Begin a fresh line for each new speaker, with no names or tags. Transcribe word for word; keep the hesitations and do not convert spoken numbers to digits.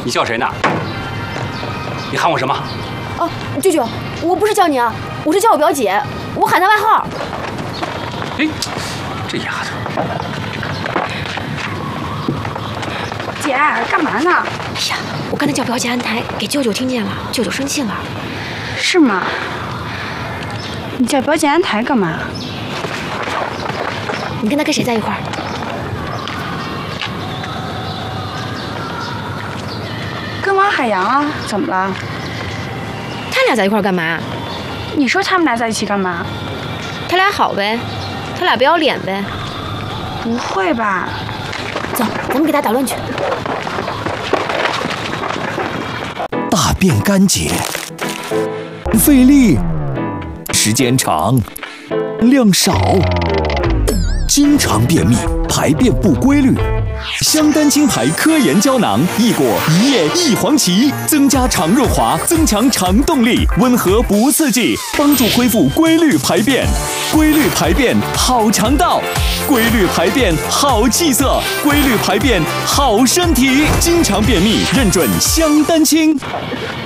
你叫谁呢？你喊我什么？
哦，舅舅，我不是叫你啊，我是叫我表姐，我喊她外号。
哎，这丫头。
姐，干嘛呢？
哎呀，我刚才叫表姐安台，给舅舅听见了，舅舅生气了。
是吗？你叫表姐安台干嘛？
你跟他跟谁在一块儿？
跟王海洋啊，怎么了？
他俩在一块儿干嘛？
你说他们俩在一起干嘛？
他俩好呗，他俩不要脸呗。
不会吧？
走，咱们给他捣乱去。
大便干结，费力，时间长，量少，经常便秘，排便不规律。香丹清牌科研胶囊，益果一叶一黄芪，增加肠润滑，增强肠动力，温和不刺激，帮助恢复规律排便。规律排便好肠道，规律排便好气色，规律排便好身体。经常便秘，认准香丹清。